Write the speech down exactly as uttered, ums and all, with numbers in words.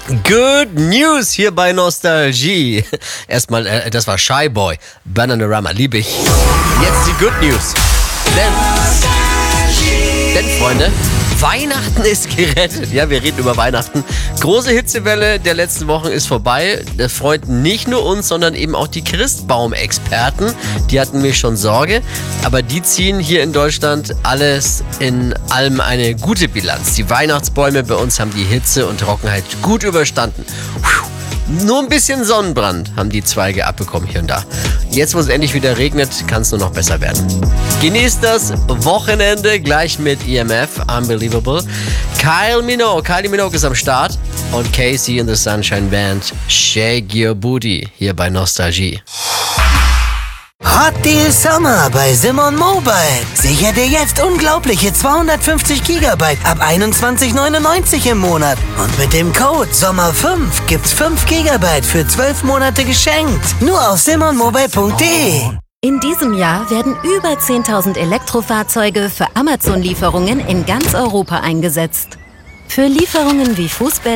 Good News hier bei Nostalgie. Erstmal, äh, das war Shy Boy, Bananarama, liebe ich. Jetzt die Good News. Denn, denn Freunde, Weihnachten ist gerettet. Ja, wir reden über Weihnachten. Große Hitzewelle der letzten Wochen ist vorbei. Das freut nicht nur uns, sondern eben auch die Christbaum-Experten. Die hatten mir schon Sorge. Aber die ziehen hier in Deutschland alles in allem eine gute Bilanz. Die Weihnachtsbäume bei uns haben die Hitze und Trockenheit gut überstanden. Puh. Nur ein bisschen Sonnenbrand haben die Zweige abbekommen hier und da. Jetzt, wo es endlich wieder regnet, kann es nur noch besser werden. Genießt das Wochenende gleich mit E M F, Unbelievable. Kyle Minogue, Kylie Minogue ist am Start und Casey in the Sunshine Band, Shake Your Booty, hier bei Nostalgie. Hot Deal Summer bei Simon Mobile. Sicher dir jetzt unglaubliche zweihundertfünfzig Gigabyte ab einundzwanzig neunundneunzig im Monat. Und mit dem Code Sommer fünf gibt's fünf Gigabyte für zwölf Monate geschenkt. Nur auf simon mobile punkt de. In diesem Jahr werden über zehntausend Elektrofahrzeuge für Amazon-Lieferungen in ganz Europa eingesetzt. Für Lieferungen wie Fußbälle,